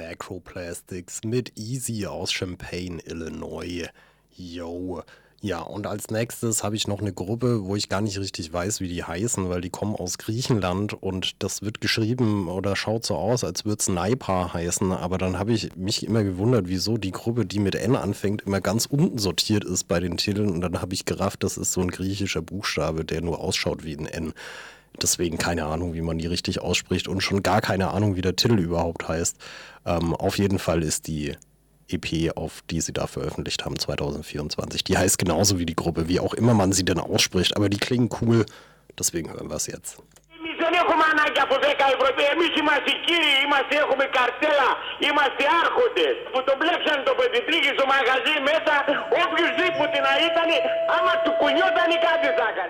Macroplastics mit Easy aus Champaign, Illinois. Yo. Ja, und als nächstes habe ich noch eine Gruppe, wo ich gar nicht richtig weiß, wie die heißen, weil die kommen aus Griechenland und das wird geschrieben oder schaut so aus, als würde es Naipa heißen. Aber dann habe ich mich immer gewundert, wieso die Gruppe, die mit N anfängt, immer ganz unten sortiert ist bei den Titeln. Und dann habe ich gerafft, das ist so ein griechischer Buchstabe, der nur ausschaut wie ein N. Deswegen keine Ahnung, wie man die richtig ausspricht und schon gar keine Ahnung, wie der Titel überhaupt heißt. Auf jeden Fall ist die EP, auf die sie da veröffentlicht haben, 2024. Die heißt genauso wie die Gruppe, wie auch immer man sie denn ausspricht, aber die klingen cool, deswegen hören wir es jetzt. Δεν έχουμε ανάγκη από 10 Ευρωπαίοι. Εμείς είμαστε κύριοι, έχουμε καρτέλα, είμαστε άρχοντες. Που τον μπλέξανε το πεντητρίκι στο μαγαζί μέσα, οποιοσδήποτε να ήταν, άμα του κουνιόταν κάτι θα έκανε.